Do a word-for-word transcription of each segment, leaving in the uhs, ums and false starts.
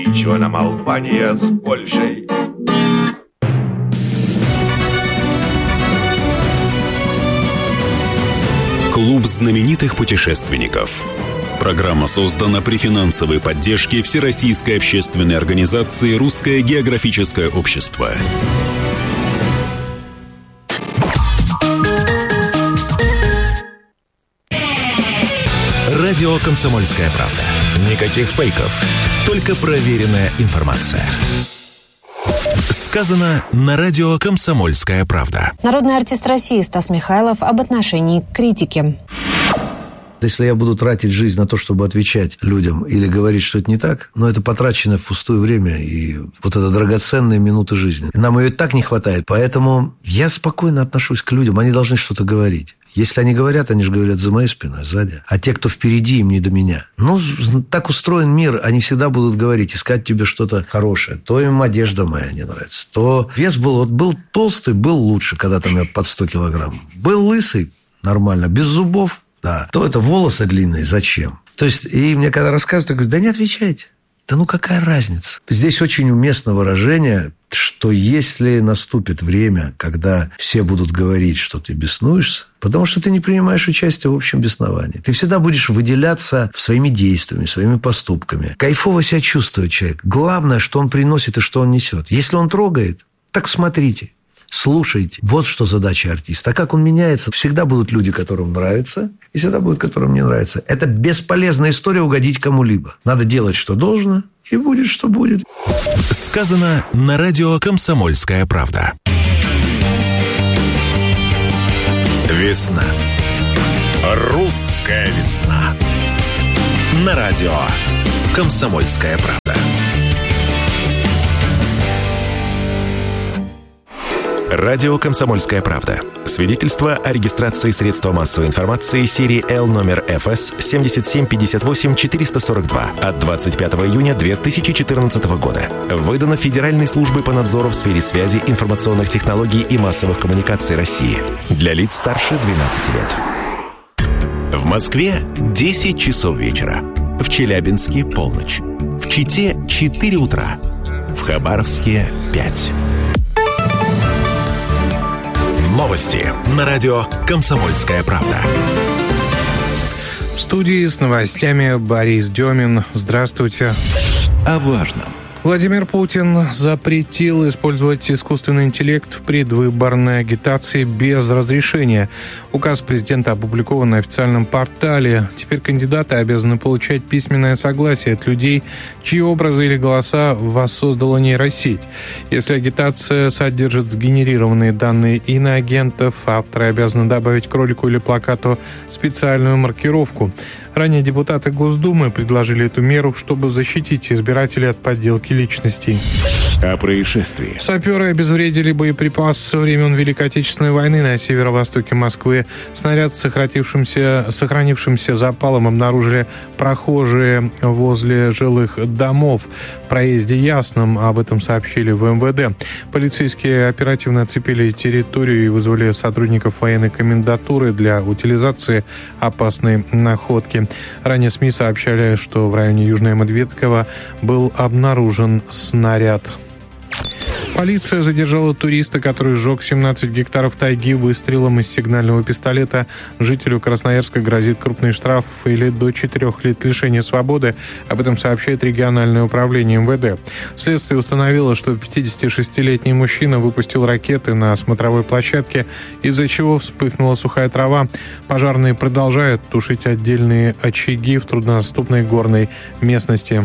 Ничего нам Албания с Польшей. Клуб знаменитых путешественников. Программа создана при финансовой поддержке Всероссийской общественной организации «Русское географическое общество». Радио «Комсомольская правда». Никаких фейков, только проверенная информация. Сказано на радио «Комсомольская правда». Народный артист России Стас Михайлов об отношении к критике. Если я буду тратить жизнь на то, чтобы отвечать людям или говорить, что это не так, но это потраченное впустую время и вот это драгоценные минуты жизни. Нам ее и так не хватает. Поэтому я спокойно отношусь к людям. Они должны что-то говорить. Если они говорят, они же говорят за моей спиной, сзади. А те, кто впереди, им не до меня. Ну, так устроен мир. Они всегда будут говорить, искать тебе что-то хорошее. То им одежда моя не нравится. То вес был... Вот был толстый, был лучше, когда там я под сто килограмм. Был лысый, нормально. Без зубов. Да. То это волосы длинные, зачем? То есть, и мне когда рассказывают, я говорю, да не отвечайте. Да ну какая разница? Здесь очень уместно выражение, что если наступит время, когда все будут говорить, что ты беснуешься, потому что ты не принимаешь участие в общем бесновании, ты всегда будешь выделяться своими действиями, своими поступками. Кайфово себя чувствует человек. Главное, что он приносит и что он несет. Если он трогает, так смотрите. Слушайте. Вот что задача артиста. А как он меняется? Всегда будут люди, которым нравится, и всегда будут, которым не нравится. Это бесполезная история угодить кому-либо. Надо делать, что должно, и будет, что будет. Сказано на радио «Комсомольская правда». Весна. Русская весна. На радио «Комсомольская правда». Радио «Комсомольская правда». Свидетельство о регистрации средства массовой информации серии Л номер эф эс семь семь пять восемь четыре сорок два от двадцать пятого июня две тысячи четырнадцатого года. Выдано Федеральной службой по надзору в сфере связи, информационных технологий и массовых коммуникаций России. Для лиц старше двенадцати лет. В Москве десять часов вечера. В Челябинске полночь. В Чите четыре утра. В Хабаровске пять. Новости на радио «Комсомольская правда». В студии с новостями Борис Демин. Здравствуйте. О важном. Владимир Путин запретил использовать искусственный интеллект в предвыборной агитации без разрешения. Указ президента опубликован на официальном портале. Теперь кандидаты обязаны получать письменное согласие от людей, чьи образы или голоса воссоздала нейросеть. Если агитация содержит сгенерированные данные иноагентов, авторы обязаны добавить к ролику или плакату специальную маркировку. Ранее депутаты Госдумы предложили эту меру, чтобы защитить избирателей от подделки личностей. О происшествии. Саперы обезвредили боеприпас со времен Великой Отечественной войны на северо-востоке Москвы. Снаряд с сохранившимся, сохранившимся запалом обнаружили прохожие возле жилых домов в проезде Ясном. Об этом сообщили в эм вэ дэ. Полицейские оперативно оцепили территорию и вызвали сотрудников военной комендатуры для утилизации опасной находки. Ранее СМИ сообщали, что в районе Южная Медведково был обнаружен снаряд. Полиция задержала туриста, который сжег семнадцать гектаров тайги выстрелом из сигнального пистолета. Жителю Красноярска грозит крупный штраф или до четырех лет лишения свободы. Об этом сообщает региональное управление эм вэ дэ. Следствие установило, что пятидесятишестилетний мужчина выпустил ракеты на смотровой площадке, из-за чего вспыхнула сухая трава. Пожарные продолжают тушить отдельные очаги в труднодоступной горной местности.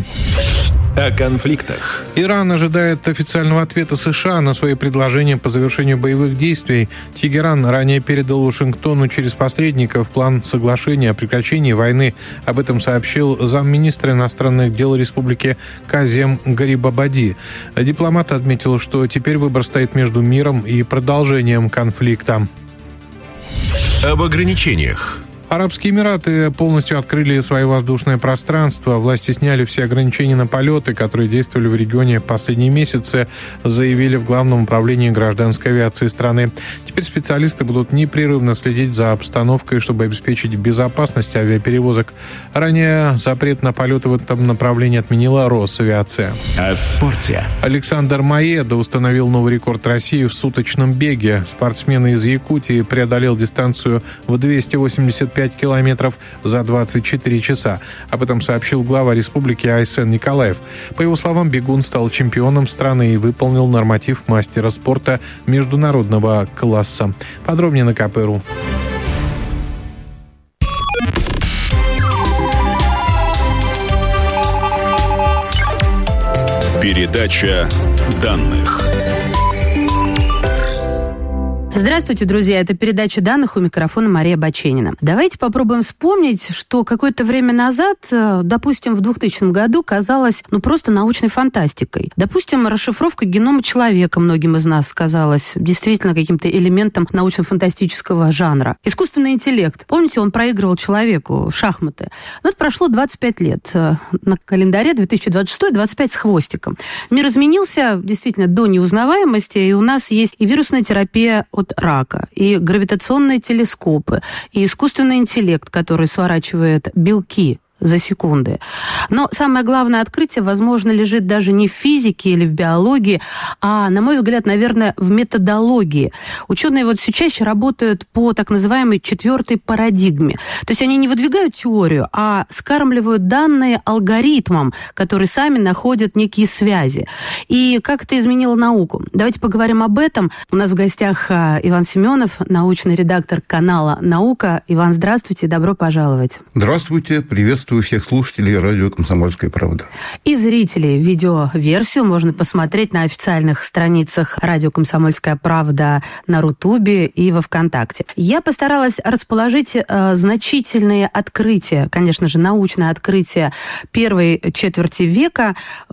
О конфликтах. Иран ожидает официального ответа США на свои предложения по завершению боевых действий. Тегеран ранее передал Вашингтону через посредников план соглашения о прекращении войны. Об этом сообщил замминистра иностранных дел Республики Казем Гарибабади. Дипломат отметил, что теперь выбор стоит между миром и продолжением конфликта. Об ограничениях. Арабские Эмираты полностью открыли свое воздушное пространство. Власти сняли все ограничения на полеты, которые действовали в регионе последние месяцы, заявили в Главном управлении гражданской авиации страны. Теперь специалисты будут непрерывно следить за обстановкой, чтобы обеспечить безопасность авиаперевозок. Ранее запрет на полеты в этом направлении отменила Росавиация. О спорте. Александр Маеда установил новый рекорд России в суточном беге. Спортсмен из Якутии преодолел дистанцию в двести восемьдесят пять километров за двадцать четыре часа. Об этом сообщил глава республики Айсен Николаев. По его словам, бегун стал чемпионом страны и выполнил норматив мастера спорта международного класса. Подробнее на ка пэ точка ру. Передача данных. Здравствуйте, друзья. Это передача данных, у микрофона Мария Баченина. Давайте попробуем вспомнить, что какое-то время назад, допустим, в двухтысячном году казалось, ну, просто научной фантастикой. Допустим, расшифровка генома человека многим из нас казалась действительно каким-то элементом научно-фантастического жанра. Искусственный интеллект. Помните, он проигрывал человеку в шахматы. Но это прошло двадцать пять лет. На календаре две тысячи двадцать шестой, двадцать пять с хвостиком. Мир изменился действительно до неузнаваемости, и у нас есть и вирусная терапия от рака, и гравитационные телескопы, и искусственный интеллект, который сворачивает белки за секунды. Но самое главное открытие, возможно, лежит даже не в физике или в биологии, а, на мой взгляд, наверное, в методологии. Ученые вот все чаще работают по так называемой четвертой парадигме. То есть они не выдвигают теорию, а скармливают данные алгоритмам, которые сами находят некие связи. И как это изменило науку? Давайте поговорим об этом. У нас в гостях Иван Семенов, научный редактор канала «Наука». Иван, здравствуйте, добро пожаловать. Здравствуйте, приветствую. Приветствую всех слушателей радио «Комсомольская правда». И зрителей. Видеоверсию можно посмотреть на официальных страницах радио «Комсомольская правда» на Рутубе и во ВКонтакте. Я постаралась расположить э, значительные открытия, конечно же, научное открытие первой четверти века